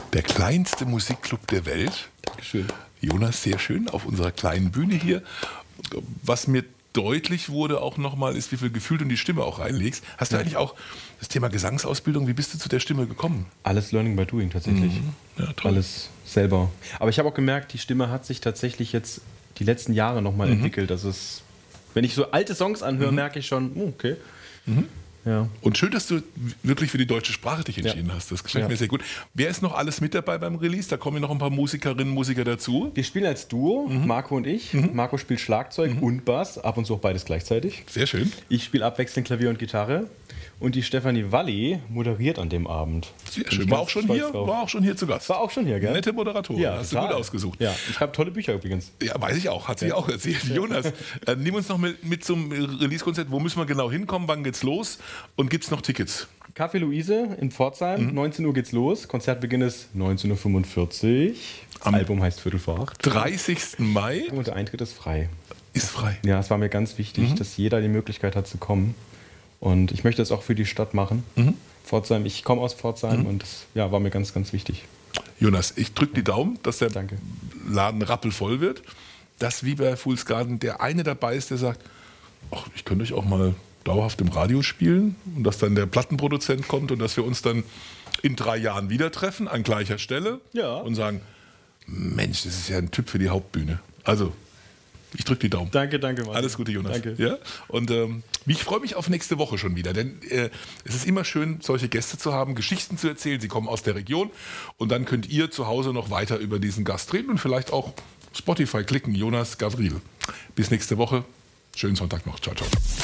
Der kleinste Musikclub der Welt. Dankeschön. Jonas, sehr schön auf unserer kleinen Bühne hier. Was mir deutlich wurde auch nochmal, ist, wie viel Gefühl du in die Stimme auch reinlegst. Hast du eigentlich auch das Thema Gesangsausbildung, wie bist du zu der Stimme gekommen? Alles Learning by Doing tatsächlich. Ja, toll. Alles selber. Aber ich habe auch gemerkt, die Stimme hat sich tatsächlich jetzt die letzten Jahre nochmal entwickelt. Das ist, wenn ich so alte Songs anhöre, merke ich schon, okay. Ja. Und schön, dass du wirklich für die deutsche Sprache dich entschieden hast. Das gefällt mir sehr gut. Wer ist noch alles mit dabei beim Release? Da kommen noch ein paar Musikerinnen und Musiker dazu. Wir spielen als Duo, Marco und ich. Marco spielt Schlagzeug und Bass, ab und zu auch beides gleichzeitig. Sehr schön. Ich spiele abwechselnd Klavier und Gitarre. Und die Stefanie Walli moderiert an dem Abend. Sehr schön. War auch schon hier zu Gast. War auch schon hier, gell? Nette Moderatorin. Ja, hast total. du gut ausgesucht. Ja, ich schreibe tolle Bücher übrigens. Ja, weiß ich auch. Hat sie auch erzählt. Jonas, nimm uns noch mit zum Release-Konzert. Wo müssen wir genau hinkommen? Wann geht's los? Und gibt es noch Tickets? Café Luise in Pforzheim. 19 Uhr geht's los. Konzertbeginn ist 19:45 Uhr. Das Album heißt Viertel vor 8. 30. Mai. Und der Eintritt ist frei. Ist frei. Ja, es war mir ganz wichtig, dass jeder die Möglichkeit hat zu kommen. Und ich möchte das auch für die Stadt machen. Pforzheim, ich komme aus Pforzheim und das war mir ganz, ganz wichtig. Jonas, ich drücke die Daumen, dass der Danke. Laden rappelvoll wird. Dass wie bei Fool's Garden der eine dabei ist, der sagt, ach, ich könnte euch auch mal dauerhaft im Radio spielen. Und dass dann der Plattenproduzent kommt und dass wir uns dann in 3 Jahren wieder treffen, an gleicher Stelle. Ja. Und sagen, Mensch, das ist ja ein Typ für die Hauptbühne. Also, ich drücke die Daumen. Danke, Martin. Alles Gute, Jonas. Danke. Ja? Und ich freue mich auf nächste Woche schon wieder, denn es ist immer schön, solche Gäste zu haben, Geschichten zu erzählen. Sie kommen aus der Region und dann könnt ihr zu Hause noch weiter über diesen Gast reden und vielleicht auch Spotify klicken, Jonas Gavril. Bis nächste Woche. Schönen Sonntag noch. Ciao, ciao.